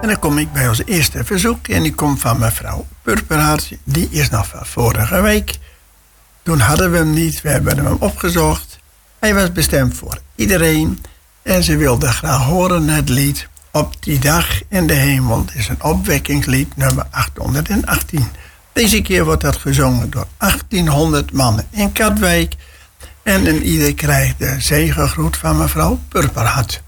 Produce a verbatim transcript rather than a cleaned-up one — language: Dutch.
En dan kom ik bij ons eerste verzoek. En die komt van mevrouw Purperhart. Die is nog van vorige week. Toen hadden we hem niet. We hebben hem opgezocht. Hij was bestemd voor iedereen. En ze wilde graag horen het lied Op die dag in de hemel. Het is een opwekkingslied nummer achthonderdachttien. Deze keer wordt dat gezongen door achttienhonderd mannen in Katwijk. En een ieder krijgt de zegengroet van mevrouw Purperhart.